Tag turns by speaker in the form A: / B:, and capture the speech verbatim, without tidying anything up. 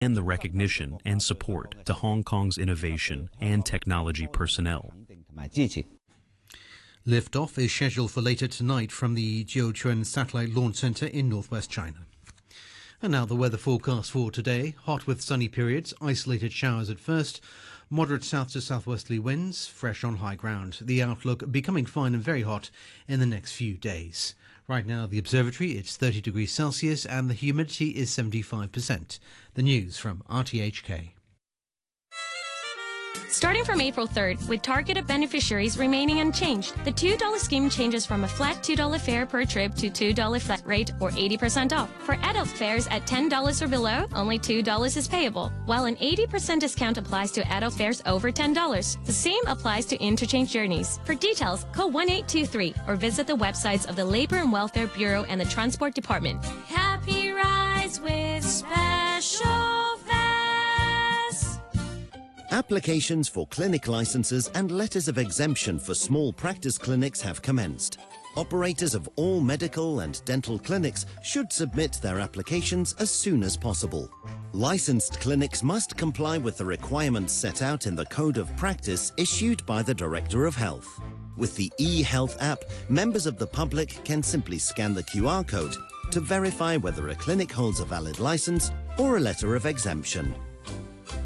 A: and the recognition and support to Hong Kong's innovation and technology personnel.
B: Liftoff is scheduled for later tonight from the Jiuquan Satellite Launch Center in northwest China. And now the weather forecast for today. Hot with sunny periods, isolated showers at first, moderate south to southwesterly winds, fresh on high ground. The outlook becoming fine and very hot in the next few days. Right now, the observatory, it's thirty degrees Celsius and the humidity is seventy-five percent. The news from R T H K.
C: Starting from April third, with targeted beneficiaries remaining unchanged, the two dollar scheme changes from a flat two dollar fare per trip to two dollar flat rate or eighty percent off. For adult fares at ten dollars or below, only two dollars is payable, while an eighty percent discount applies to adult fares over ten dollars. The same applies to interchange journeys. For details, call one eight two three or visit the websites of the Labor and Welfare Bureau and the Transport Department. Happy rides with special
D: Applications for clinic licenses and letters of exemption for small practice clinics have commenced. Operators of all medical and dental clinics should submit their applications as soon as possible. Licensed clinics must comply with the requirements set out in the Code of Practice issued by the Director of Health. With the e-Health app, members of the public can simply scan the Q R code to verify whether a clinic holds a valid license or a letter of exemption.